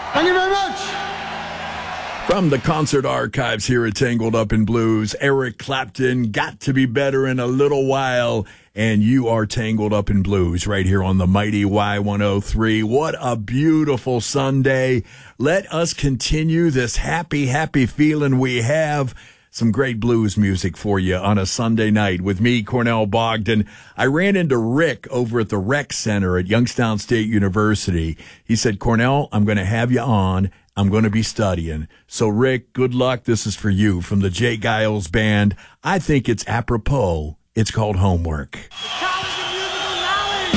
Thank you very much. From the concert archives here at Tangled Up in Blues, Eric Clapton, Got to Be Better in a Little While, and you are Tangled Up in Blues right here on the mighty Y103. What a beautiful Sunday. Let us continue this happy, happy feeling we have. Some great blues music for you on a Sunday night with me, Cornell Bogdan. I ran into Rick over at the Rec Center at Youngstown State University. He said, Cornell, I'm going to have you on. I'm going to be studying. So, Rick, good luck. This is for you from the Jay Giles Band. I think it's apropos. It's called Homework.